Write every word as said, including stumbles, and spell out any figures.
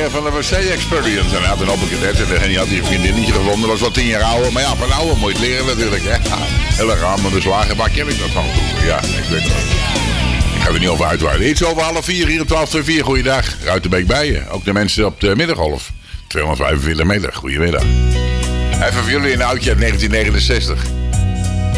leren van de wc-experience. En hij had een open cadet en hij had die vriendinnetje gevonden. Dat was wel tien jaar ouder. Maar ja, van ouder moet je het leren natuurlijk. Hè. Heel erg aan, maar de slagen, waar ken ik dat van? Ja, ik weet het wel. Ik ga er niet over uitweiden. Iets over half vier, hier op twaalf twee vier. Goeiedag. Ruitenbeek bij je. Ook de mensen op de middengolf. tweehonderdvijfenveertig meter. Goedemiddag. Even voor jullie een oudje uit negentien negenenzestig.